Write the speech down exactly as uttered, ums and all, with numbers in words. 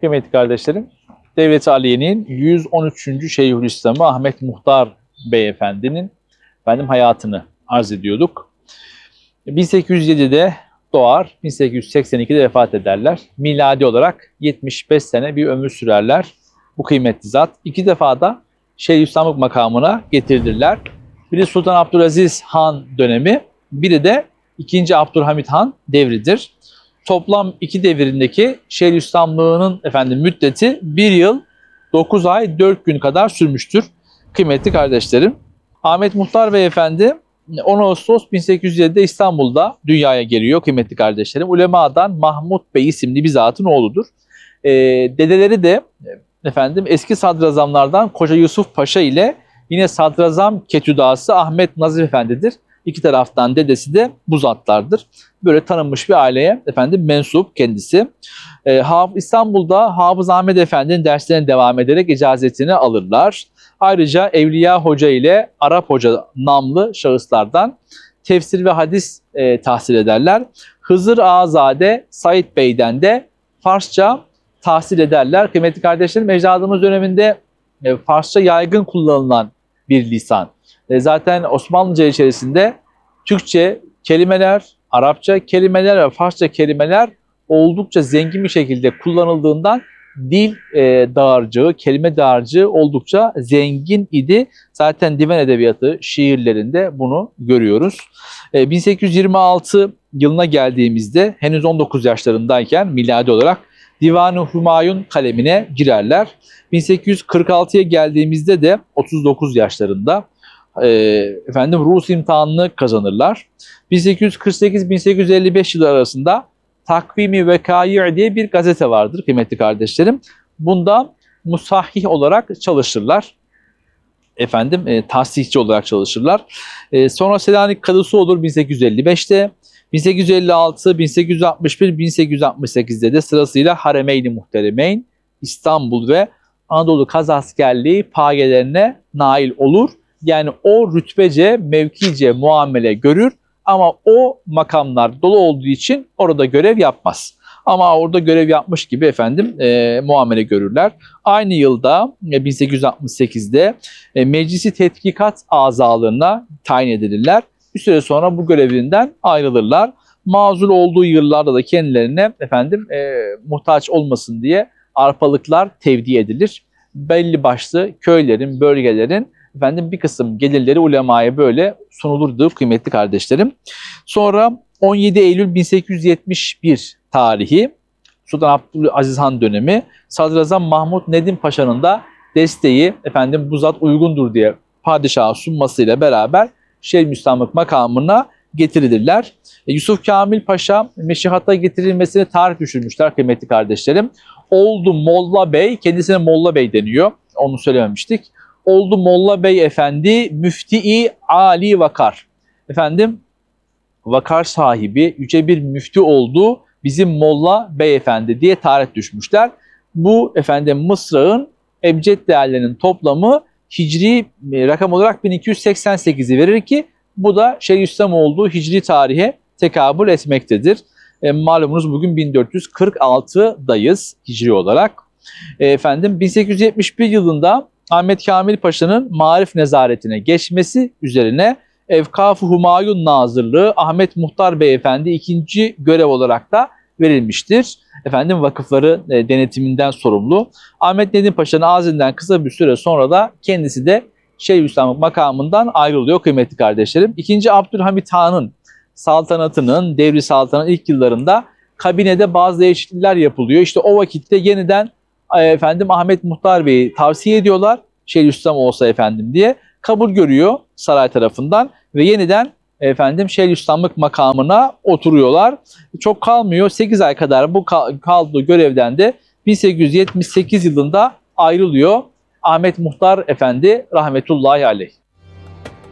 Kıymetli kardeşlerim, Devlet-i Aliye'nin yüz on üçüncü. Şeyhülislam'ı Ahmet Muhtar Beyefendi'nin efendim hayatını arz ediyorduk. bin sekiz yüz yedide doğar, bin sekiz yüz seksen ikide vefat ederler. Miladi olarak yetmiş beş sene bir ömür sürerler bu kıymetli zat. İki defa da Şeyhülislamlık makamına getirilirler. Biri Sultan Abdülaziz Han dönemi, biri de ikinci. Abdülhamit Han devridir. Toplam iki devrindeki Şeyhülislamlığının efendim müddeti bir yıl dokuz ay dört gün kadar sürmüştür kıymetli kardeşlerim. Ahmet Muhtar Beyefendi on Ağustos bin sekiz yüz yedide İstanbul'da dünyaya geliyor kıymetli kardeşlerim. Ulemadan Mahmut Bey isimli bir zatın oğludur. Ee, dedeleri de efendim eski sadrazamlardan Koca Yusuf Paşa ile yine sadrazam ketüdası Ahmet Nazif Efendi'dir. İki taraftan dedesi de bu zatlardır. Böyle tanınmış bir aileye efendim mensup kendisi. Ee, İstanbul'da Hafız Ahmet Efendi'nin derslerine devam ederek icazetini alırlar. Ayrıca Evliya Hoca ile Arap Hoca namlı şahıslardan tefsir ve hadis e, tahsil ederler. Hızır Ağazade Said Bey'den de Farsça tahsil ederler. Kıymetli kardeşlerim, ecdadımız döneminde e, Farsça yaygın kullanılan bir lisan. E, zaten Osmanlıca içerisinde Türkçe kelimeler, Arapça kelimeler ve Farsça kelimeler oldukça zengin bir şekilde kullanıldığından dil e, dağarcığı, kelime dağarcığı oldukça zengin idi. Zaten divan edebiyatı şiirlerinde bunu görüyoruz. E, bin sekiz yüz yirmi altı yılına geldiğimizde henüz on dokuz yaşlarındayken miladi olarak Divan-ı Hümayun kalemine girerler. bin sekiz yüz kırk altıya geldiğimizde de otuz dokuz yaşlarında e, efendim Rus imtihanını kazanırlar. bin sekiz yüz kırk sekiz bin sekiz yüz elli beş yılı arasında Takvimi Vekâi' diye bir gazete vardır kıymetli kardeşlerim. Bunda musahhih olarak çalışırlar. Efendim e, tahsihçi olarak çalışırlar. E, sonra Selanik Kadısı olur bin sekiz yüz elli beşte. bin sekiz yüz elli altı, bin sekiz yüz altmış bir, bin sekiz yüz altmış sekizde de sırasıyla Haremeyn-i Muhteremeyn, İstanbul ve Anadolu Kazaskerliği payelerine nail olur. Yani o rütbece, mevkice muamele görür ama o makamlar dolu olduğu için orada görev yapmaz. Ama orada görev yapmış gibi efendim e, muamele görürler. Aynı yılda e, bin sekiz yüz altmış sekizde e, Meclisi Tetkikat Azalığına tayin edilirler. Bir süre sonra bu görevinden ayrılırlar. Mazur olduğu yıllarda da kendilerine efendim e, muhtaç olmasın diye arpalıklar tevdi edilir. Belli başlı köylerin, bölgelerin efendim bir kısım gelirleri ulemaya böyle sunulurdu kıymetli kardeşlerim. Sonra on yedi Eylül bin sekiz yüz yetmiş bir tarihi Sultan Abdülaziz Han dönemi Sadrazam Mahmut Nedim Paşa'nın da desteği efendim bu zat uygundur diye padişaha sunmasıyla beraber Şeyhülislamlık makamına getirilirler. E, Yusuf Kamil Paşa meşihata getirilmesine tarih düşürmüşler kıymetli kardeşlerim. Oldu Molla Bey, kendisine Molla Bey deniyor. Onu söylememiştik. Oldu Molla Bey Efendi müfti-i Ali vakar. Efendim vakar sahibi yüce bir müftü oldu bizim Molla Bey Efendi diye tarih düşmüşler. Bu efendim mısrağın ebced değerlerinin toplamı hicri rakam olarak bin iki yüz seksen sekizi verir ki bu da Şeyhülislam olduğu hicri tarihe tekabül etmektedir. E, malumunuz bugün bin dört yüz kırk altıdayız hicri olarak. E, efendim bin sekiz yüz yetmiş bir yılında Ahmet Kamil Paşa'nın marif nezaretine geçmesi üzerine Evkaf-ı Humayun Nazırlığı Ahmet Muhtar Beyefendi ikinci görev olarak da verilmiştir. Efendim vakıfları e, denetiminden sorumlu. Ahmet Nedim Paşa'nın azinden kısa bir süre sonra da kendisi de Şeyhülislamlık makamından ayrılıyor kıymetli kardeşlerim. İkinci Abdülhamit Han'ın saltanatının, devri saltanatın ilk yıllarında kabinede bazı değişiklikler yapılıyor. İşte o vakitte yeniden efendim Ahmet Muhtar Bey'i tavsiye ediyorlar. Şeyhülislam olsa efendim diye. Kabul görüyor saray tarafından ve yeniden efendim Şeyhülislamlık makamına oturuyorlar. Çok kalmıyor. sekiz ay kadar bu kaldığı görevden de bin sekiz yüz yetmiş sekiz yılında ayrılıyor Ahmet Muhtar Efendi rahmetullahi aleyh.